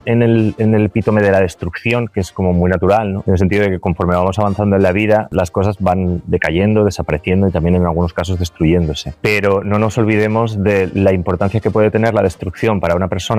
en el epítome de la destrucción, que es como muy natural, ¿no? En el sentido de que conforme vamos avanzando en la vida, las cosas van decayendo, desapareciendo y también en algunos casos destruyéndose. Pero no nos olvidemos de la importancia que puede tener la destrucción para una persona